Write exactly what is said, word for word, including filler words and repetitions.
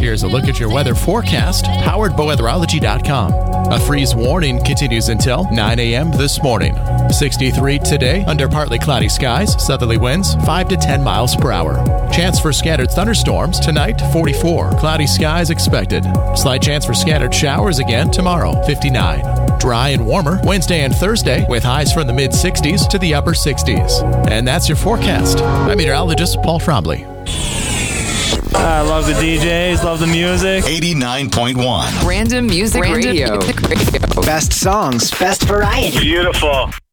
here's a look at your weather forecast, powered by weatherology dot com. A freeze warning continues until nine a.m. this morning. sixty-three today under partly cloudy skies, southerly winds five to ten miles per hour. Chance for scattered thunderstorms tonight, forty-four. Cloudy skies expected. Slight chance for scattered showers again tomorrow, fifty-nine. Dry and warmer Wednesday and Thursday with highs from the mid sixties to the upper sixties. And that's your forecast. I'm meteorologist Paul Trombley. I love the D Js, love the music. eighty-nine point one. Random Music Random Radio. Music Radio. Best songs, best variety. Beautiful.